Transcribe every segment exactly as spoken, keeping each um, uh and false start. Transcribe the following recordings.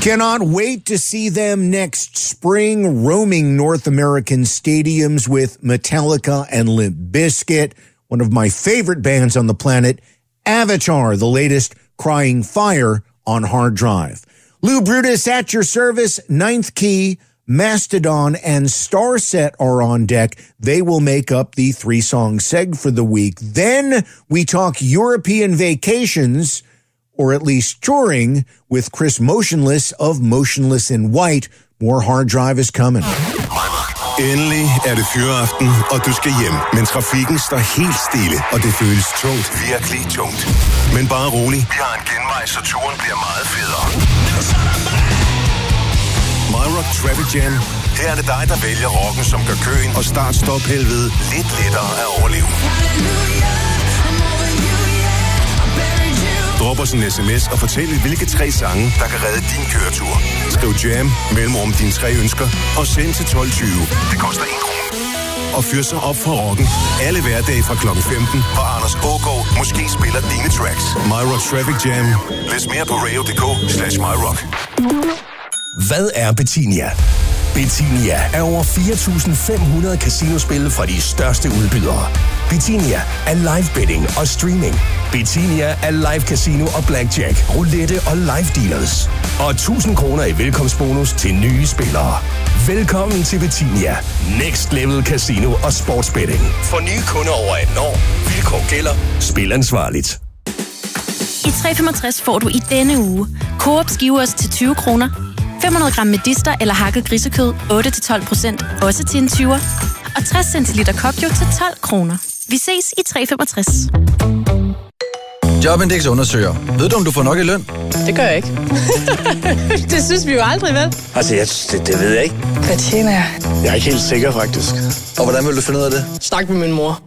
Cannot wait to see them next spring, roaming North American stadiums with Metallica and Limp Bizkit. One of my favorite bands on the planet, Avatar, the latest Crying Fire on hard drive. Lou Brutus at your service, Ninth Key, Mastodon, and Starset are on deck. They will make up the three-song seg for the week. Then we talk European vacations, or at least touring, with Chris Motionless of Motionless in White. More hard drive is coming. Endelig er det fyraften, og du skal hjem. Men trafikken står helt stille, og det føles tungt. Virkelig tungt. Men bare rolig. Vi har en genvej, så turen bliver meget federe. MyRock Traffic Jam. Her er det dig, der vælger rocken, som gør køen og start-stop-helvede lidt lettere at overleve. Drop os en sms og fortæl, hvilke tre sange, der kan redde din køretur. Skriv jam mellemrum dine tre ønsker og send til tolv tyve. Det koster en krone. Og fyr så op for rocken alle hverdage fra klokken femten, hvor Anders Ågaard måske spiller dine tracks. MyRock Traffic Jam. Læs mere på radio.dk slash MyRock. Hvad er Betinia? Betinia er over fire tusind fem hundrede casinospil fra de største udbydere. Betinia er live betting og streaming. Betinia er live casino og blackjack, roulette og live dealers. Og tusind kroner i velkomstbonus til nye spillere. Velkommen til Betinia. Next level casino og sportsbetting. For nye kunder over atten år. Vilkår gælder. Spil ansvarligt. I tre femogtres får du i denne uge Coop skivers til tyve kroner. fem hundrede gram medister eller hakket grisekød, otte til tolv procent, også til en tyver. Og tres centiliter Kokjo til tolv kroner. Vi ses i tre femogtres. Jobindex undersøger. Ved du, om du får nok i løn? Det gør jeg ikke. Det synes vi jo aldrig, vel? Altså, jeg, det, det ved jeg ikke. Hvad tjener jeg? Jeg er ikke helt sikker, faktisk. Og hvordan vil du finde ud af det? Snak med min mor.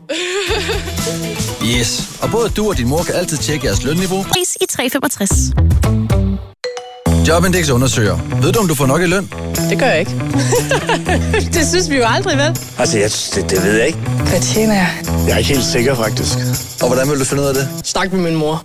Yes. Og både du og din mor kan altid tjekke jeres lønniveau. Pris i tre femogtres. Jobindex undersøger. Ved du, om du får nok i løn? Det gør jeg ikke. Det synes vi jo aldrig, vel? Altså, jeg, det, det ved jeg ikke. Hvad tjener jeg? Jeg er ikke helt sikker, faktisk. Og hvordan vil du finde ud af det? Snak med min mor.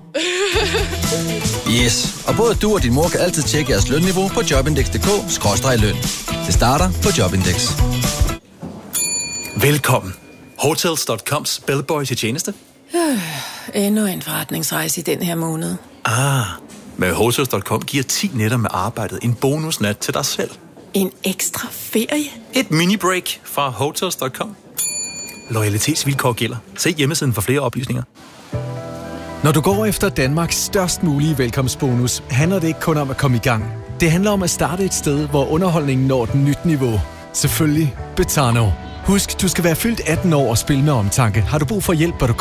Yes. Og både du og din mor kan altid tjekke jeres lønniveau på jobindex punktum d k skråstreg løn. Det starter på Jobindex. Velkommen. Hotels punktum coms bellboy til tjeneste. Øh, endnu en forretningsrejse i den her måned. Ah, med Hotels punktum com giver ti nætter med arbejdet en bonusnat til dig selv. En ekstra ferie? Et mini-break fra Hotels punktum com. Loyalitetsvilkår gælder. Se hjemmesiden for flere oplysninger. Når du går efter Danmarks størst mulige velkomstbonus, handler det ikke kun om at komme i gang. Det handler om at starte et sted, hvor underholdningen når et nyt niveau. Selvfølgelig Betano. Husk, du skal være fyldt atten år og spille med omtanke. Har du brug for hjælp, bør du